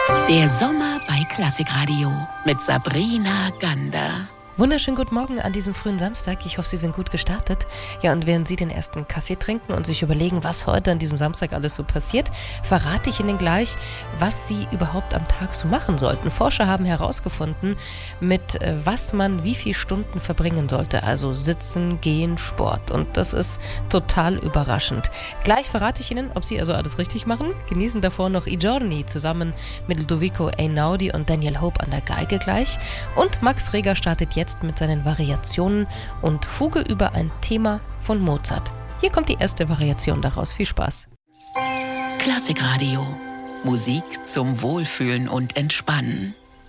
Der Sommer bei Klassikradio mit Sabrina Gander. Wunderschönen guten Morgen an diesem frühen Samstag. Ich hoffe, Sie sind gut gestartet. Ja, und während Sie den ersten Kaffee trinken und sich überlegen, was heute an diesem Samstag alles so passiert, verrate ich Ihnen gleich, was Sie überhaupt am Tag so machen sollten. Forscher haben herausgefunden, mit was man wie viele Stunden verbringen sollte. Also Sitzen, Gehen, Sport. Und das ist total überraschend. Gleich verrate ich Ihnen, ob Sie also alles richtig machen. Genießen davor noch I Giorni zusammen mit Ludovico Einaudi und Daniel Hope an der Geige gleich. Und Max Reger startet jetzt mit seinen Variationen und Fuge über ein Thema von Mozart. Hier kommt die erste Variation daraus. Viel Spaß. Klassikradio. Musik zum Wohlfühlen und Entspannen.